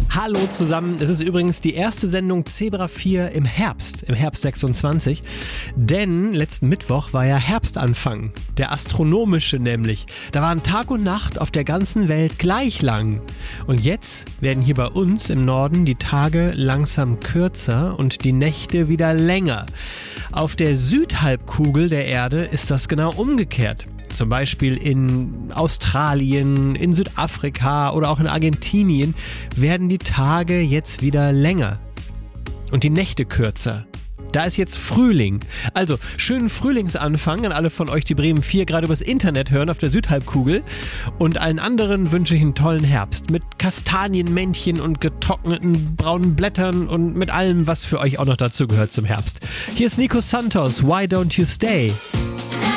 Hallo zusammen, es ist übrigens die erste Sendung Zebra 4 im Herbst 26, denn letzten Mittwoch war ja Herbstanfang, der astronomische nämlich. Da waren Tag und Nacht auf der ganzen Welt gleich lang. Und jetzt werden hier bei uns im Norden die Tage langsam kürzer und die Nächte wieder länger. Auf der Südhalbkugel der Erde ist das genau umgekehrt. Zum Beispiel in Australien, in Südafrika oder auch in Argentinien werden die Tage jetzt wieder länger und die Nächte kürzer. Da ist jetzt Frühling. Also schönen Frühlingsanfang an alle von euch, die Bremen 4 gerade übers Internet hören auf der Südhalbkugel. Und allen anderen wünsche ich einen tollen Herbst mit Kastanienmännchen und getrockneten braunen Blättern und mit allem, was für euch auch noch dazu gehört zum Herbst. Hier ist Nico Santos, Why Don't You Stay?